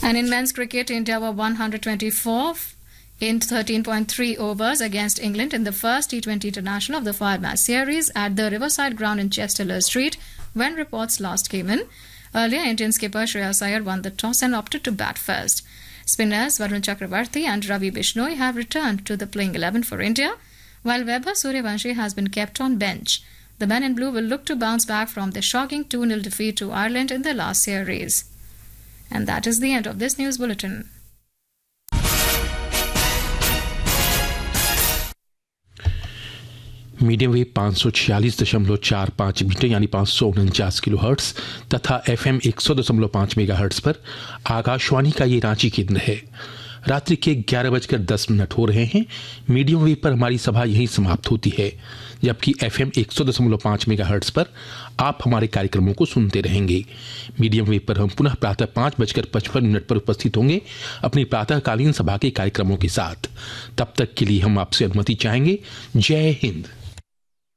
And in men's cricket, India were 124 in 13.3 overs against England in the first T20 International of the 5-match series at the Riverside Ground in Chester Street when reports last came in. Earlier, Indian skipper Shreyas Iyer won the toss and opted to bat first. Spinners Varun Chakravarti and Ravi Bishnoi have returned to the playing 11 for India, while Vaibhav Suryavanshi has been kept on bench. The men in blue will look to bounce back from the shocking 2-0 defeat to Ireland in the last series. And that is the end of this news bulletin. Medium wave 546.45 metre यानी 549 kilo hertz तथा FM 100.5 mega hertz पर आकाशवाणी का ये रांची केंद्र है। रात्रि के 11:10 हो रहे हैं। मीडियम वेव पर हमारी सभा यहीं समाप्त होती है, जबकि FM 100.5 मेगा हर्ट्स पर आप हमारे कार्यक्रमों को सुनते रहेंगे। मीडियम वेव पर हम पुनः प्रातः 5:55 पर उपस्थित होंगे अपनी प्रातःकालीन सभा के कार्यक्रमों के साथ। तब तक के लिए हम आपसे अनुमति चाहेंगे। जय हिंद।